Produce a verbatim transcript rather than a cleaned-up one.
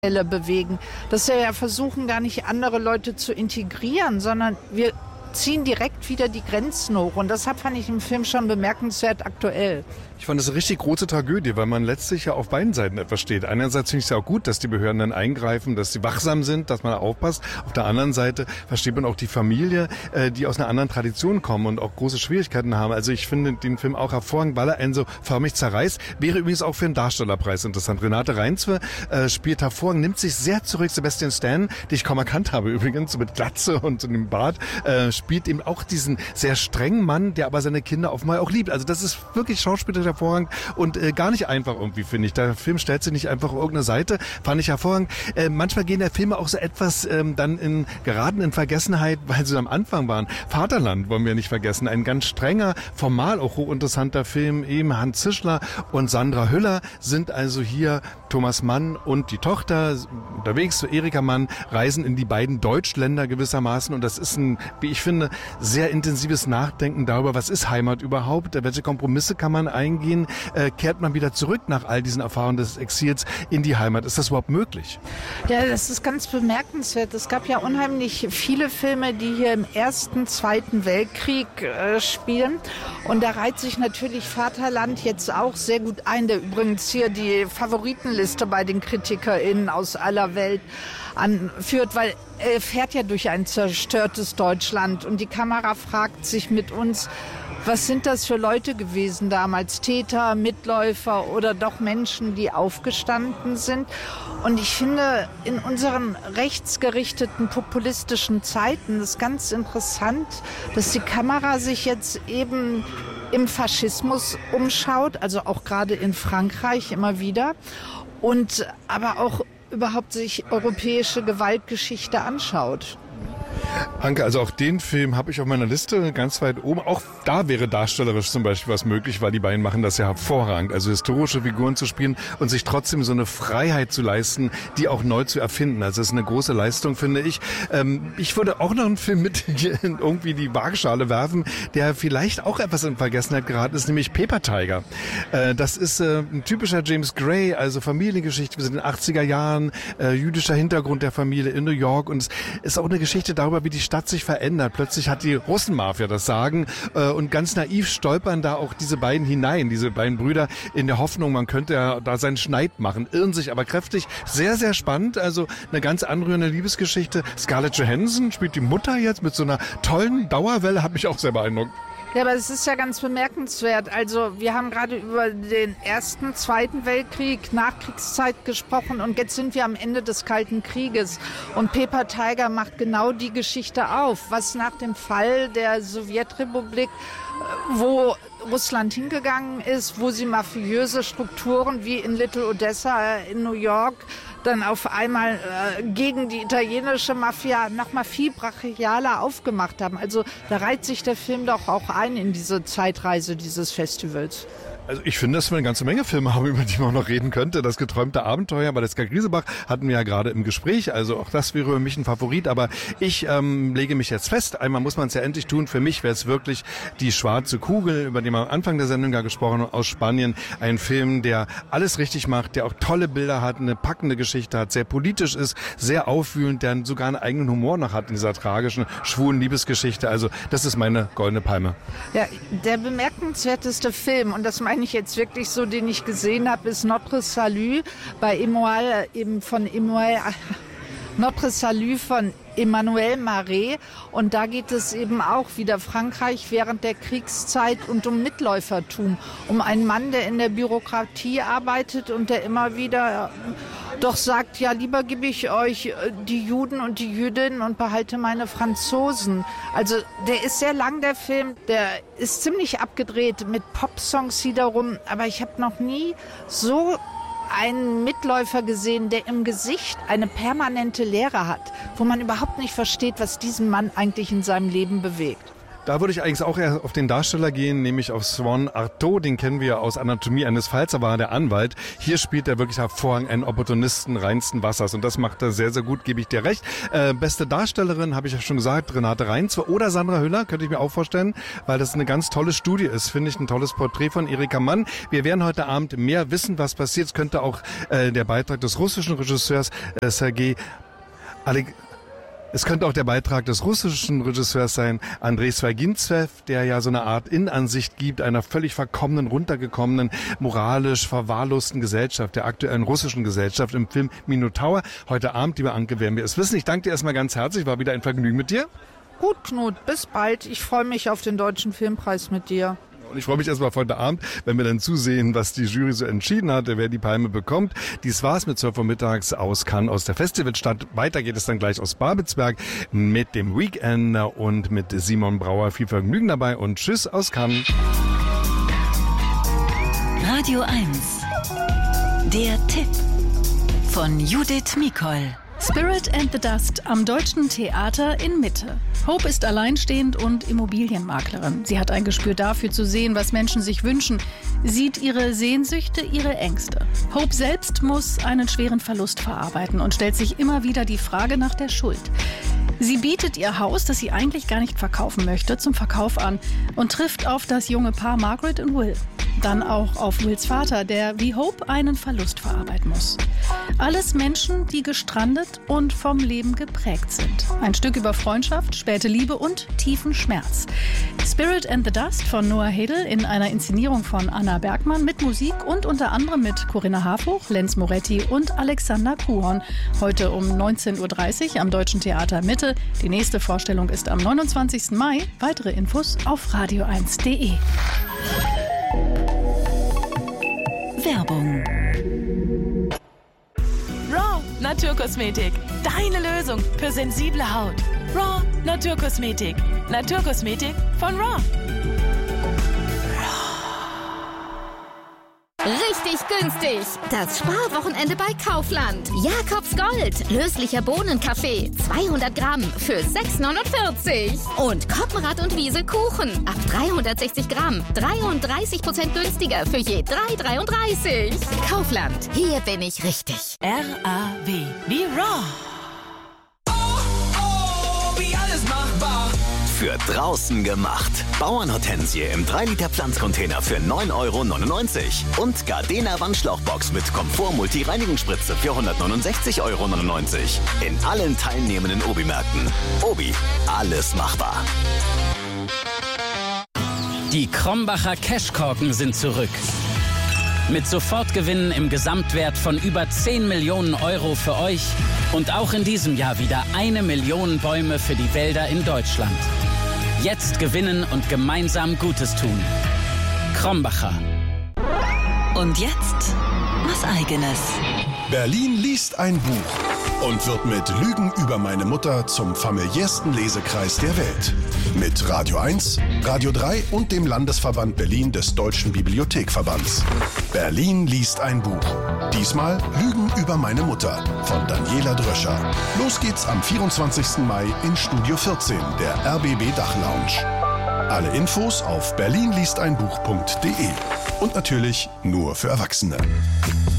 bewegen, dass wir ja versuchen, gar nicht andere Leute zu integrieren, sondern wir ziehen direkt wieder die Grenzen hoch. Und deshalb fand ich im Film schon bemerkenswert aktuell. Ich fand das eine richtig große Tragödie, weil man letztlich ja auf beiden Seiten etwas steht. Einerseits finde ich es ja auch gut, dass die Behörden dann eingreifen, dass sie wachsam sind, dass man aufpasst. Auf der anderen Seite versteht man auch die Familie, die aus einer anderen Tradition kommen und auch große Schwierigkeiten haben. Also ich finde den Film auch hervorragend, weil er einen so förmlich zerreißt. Wäre übrigens auch für den Darstellerpreis interessant. Renate Reinsve äh, spielt hervorragend, nimmt sich sehr zurück. Sebastian Stan, den ich kaum erkannt habe übrigens, mit Glatze und dem Bart, äh, spielt eben auch diesen sehr strengen Mann, der aber seine Kinder offenbar auch liebt. Also das ist wirklich schauspielerisch hervorragend und äh, gar nicht einfach irgendwie, finde ich. Der Film stellt sich nicht einfach auf irgendeine Seite, fand ich hervorragend. Äh, manchmal gehen der Filme auch so etwas ähm, dann in, geraten in Vergessenheit, weil sie am Anfang waren. Vaterland wollen wir nicht vergessen. Ein ganz strenger, formal auch hochinteressanter Film. Eben Hans Zischler und Sandra Hüller sind also hier, Thomas Mann und die Tochter unterwegs. Erika Mann reisen in die beiden Deutschländer gewissermaßen und das ist ein, wie ich finde, sehr intensives Nachdenken darüber, was ist Heimat überhaupt, welche Kompromisse kann man eingehen, äh, kehrt man wieder zurück nach all diesen Erfahrungen des Exils in die Heimat. Ist das überhaupt möglich? Ja, das ist ganz bemerkenswert. Es gab ja unheimlich viele Filme, die hier im Ersten, Zweiten Weltkrieg äh, spielen und da reiht sich natürlich Vaterland jetzt auch sehr gut ein, der übrigens hier die Favoritenliste bei den KritikerInnen aus aller Welt anführt, weil er fährt ja durch ein zerstörtes Deutschland und die Kamera fragt sich mit uns, was sind das für Leute gewesen damals? Täter, Mitläufer oder doch Menschen, die aufgestanden sind? Und ich finde, in unseren rechtsgerichteten, populistischen Zeiten ist ganz interessant, dass die Kamera sich jetzt eben im Faschismus umschaut, also auch gerade in Frankreich immer wieder, und aber auch überhaupt sich europäische Gewaltgeschichte anschaut. Anke, also auch den Film habe ich auf meiner Liste ganz weit oben. Auch da wäre darstellerisch zum Beispiel was möglich, weil die beiden machen das ja hervorragend. Also historische Figuren zu spielen und sich trotzdem so eine Freiheit zu leisten, die auch neu zu erfinden. Also das ist eine große Leistung, finde ich. Ähm, ich würde auch noch einen Film mit in irgendwie die Waagschale werfen, der vielleicht auch etwas in Vergessenheit geraten ist, nämlich Paper Tiger. Äh, das ist äh, ein typischer James Gray, also Familiengeschichte. Wir sind in den achtziger Jahren, äh, jüdischer Hintergrund der Familie in New York und es ist auch eine Geschichte darüber, wie die Stadt sich verändert. Plötzlich hat die Russenmafia das Sagen äh, und ganz naiv stolpern da auch diese beiden hinein, diese beiden Brüder, in der Hoffnung, man könnte ja da seinen Schneid machen, irren sich aber kräftig. Sehr, sehr spannend, also eine ganz anrührende Liebesgeschichte. Scarlett Johansson spielt die Mutter jetzt mit so einer tollen Dauerwelle, hat mich auch sehr beeindruckt. Ja, aber es ist ja ganz bemerkenswert. Also wir haben gerade über den Ersten, Zweiten Weltkrieg, Nachkriegszeit gesprochen und jetzt sind wir am Ende des Kalten Krieges. Und Paper Tiger macht genau die Geschichte auf, was nach dem Fall der Sowjetrepublik, wo Russland hingegangen ist, wo sie mafiöse Strukturen wie in Little Odessa in New York dann auf einmal äh, gegen die italienische Mafia noch mal viel brachialer aufgemacht haben. Also da reiht sich der Film doch auch ein in diese Zeitreise dieses Festivals. Also ich finde, dass wir eine ganze Menge Filme haben, über die man noch reden könnte. Das geträumte Abenteuer bei Valeska Griesebach hatten wir ja gerade im Gespräch. Also auch das wäre für mich ein Favorit. Aber ich ähm, lege mich jetzt fest. Einmal muss man es ja endlich tun. Für mich wäre es wirklich Die schwarze Kugel, über den wir am Anfang der Sendung ja gesprochen haben, aus Spanien. Ein Film, der alles richtig macht, der auch tolle Bilder hat, eine packende Geschichte hat, sehr politisch ist, sehr aufwühlend, der sogar einen eigenen Humor noch hat in dieser tragischen, schwulen Liebesgeschichte. Also das ist meine goldene Palme. Ja, der bemerkenswerteste Film, und das meine ich jetzt wirklich so, den ich gesehen habe, ist Notre Salut bei Emmanuel, eben von Emmanuel, Notre Salut von Emmanuel Marais. Und da geht es eben auch wieder Frankreich während der Kriegszeit und um Mitläufertum. Um einen Mann, der in der Bürokratie arbeitet und der immer wieder doch sagt, ja, lieber gebe ich euch die Juden und die Jüdinnen und behalte meine Franzosen. Also der ist sehr lang, der Film. Der ist ziemlich abgedreht mit Popsongs wiederum. Aber ich habe noch nie so einen Mitläufer gesehen, der im Gesicht eine permanente Leere hat, wo man überhaupt nicht versteht, was diesen Mann eigentlich in seinem Leben bewegt. Da würde ich eigentlich auch eher auf den Darsteller gehen, nämlich auf Swan Artaud. Den kennen wir aus Anatomie eines Falls, da war er der Anwalt. Hier spielt er wirklich hervorragend einen Opportunisten reinsten Wassers und das macht er sehr, sehr gut, gebe ich dir recht. Äh, beste Darstellerin, habe ich ja schon gesagt, Renate Reintz oder Sandra Hüller, könnte ich mir auch vorstellen, weil das eine ganz tolle Studie ist, finde ich, ein tolles Porträt von Erika Mann. Wir werden heute Abend mehr wissen, was passiert. Es könnte auch äh, der Beitrag des russischen Regisseurs äh, Sergei Alek Es könnte auch der Beitrag des russischen Regisseurs sein, Andrei Swagintsev, der ja so eine Art Innenansicht gibt, einer völlig verkommenen, runtergekommenen, moralisch verwahrlosten Gesellschaft, der aktuellen russischen Gesellschaft im Film Minotaur. Heute Abend, liebe Anke, werden wir es wissen. Ich danke dir erstmal ganz herzlich, war wieder ein Vergnügen mit dir. Gut, Knut, bis bald. Ich freue mich auf den Deutschen Filmpreis mit dir. Und ich freue mich erstmal auf heute Abend, wenn wir dann zusehen, was die Jury so entschieden hat, wer die Palme bekommt. Dies war's mit zwölf Uhr mittags aus Cannes, aus der Festivalstadt. Weiter geht es dann gleich aus Babelsberg mit dem Weekender und mit Simon Brauer. Viel Vergnügen dabei und tschüss aus Cannes. Radio eins. Der Tipp von Judith Mikol. Spirit and the Dust am Deutschen Theater in Mitte. Hope ist alleinstehend und Immobilienmaklerin. Sie hat ein Gespür dafür zu sehen, was Menschen sich wünschen, sieht ihre Sehnsüchte, ihre Ängste. Hope selbst muss einen schweren Verlust verarbeiten und stellt sich immer wieder die Frage nach der Schuld. Sie bietet ihr Haus, das sie eigentlich gar nicht verkaufen möchte, zum Verkauf an und trifft auf das junge Paar Margaret und Will. Dann auch auf Wills Vater, der wie Hope einen Verlust verarbeiten muss. Alles Menschen, die gestrandet und vom Leben geprägt sind. Ein Stück über Freundschaft, späte Liebe und tiefen Schmerz. Spirit and the Dust von Noah Hedel in einer Inszenierung von Anna Bergmann mit Musik und unter anderem mit Corinna Harfuch, Lenz Moretti und Alexander Kuhorn. Heute um neunzehn Uhr dreißig am Deutschen Theater Mitte. Die nächste Vorstellung ist am neunundzwanzigsten Mai. Weitere Infos auf radio eins punkt de. Werbung. Raw Naturkosmetik. Deine Lösung für sensible Haut. Raw Naturkosmetik. Naturkosmetik von Raw. Richtig günstig. Das Sparwochenende bei Kaufland. Jakobs Gold. Löslicher Bohnenkaffee. zweihundert Gramm für sechs neunundvierzig. Und Koppenrad und Wiese Kuchen. Ab dreihundertsechzig Gramm. dreiunddreißig Prozent günstiger für je drei dreiunddreißig. Kaufland. Hier bin ich richtig. R A W wie Raw. Oh, oh, wie alles machbar. Für draußen gemacht. Bauernhortensie im drei Liter Pflanzcontainer für neun Euro neunundneunzig. Und Gardena Wandschlauchbox mit Komfort-Multi-Reinigungsspritze für hundertneunundsechzig Euro neunundneunzig. In allen teilnehmenden Obi-Märkten. Obi, alles machbar. Die Krombacher Cashkorken sind zurück. Mit Sofortgewinnen im Gesamtwert von über zehn Millionen Euro für euch und auch in diesem Jahr wieder eine Million Bäume für die Wälder in Deutschland. Jetzt gewinnen und gemeinsam Gutes tun. Krombacher. Und jetzt was Eigenes. Berlin liest ein Buch und wird mit Lügen über meine Mutter zum familiärsten Lesekreis der Welt. Mit Radio eins, Radio drei und dem Landesverband Berlin des Deutschen Bibliothekverbands. Berlin liest ein Buch. Diesmal Lügen über meine Mutter von Daniela Dröscher. Los geht's am vierundzwanzigsten Mai in Studio vierzehn, der R B B Dachlounge. Alle Infos auf berlin liest ein buch punkt de und natürlich nur für Erwachsene.